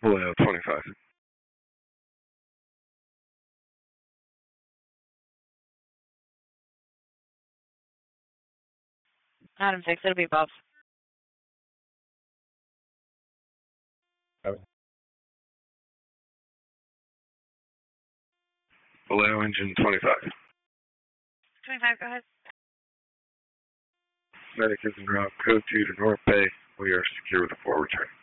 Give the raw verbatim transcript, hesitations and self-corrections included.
Vallejo twenty-five. Adam six, it'll be above. Vallejo engine twenty-five. twenty-five, go ahead. Medic is en route. Code two to North Bay. We are secure with a forward turn.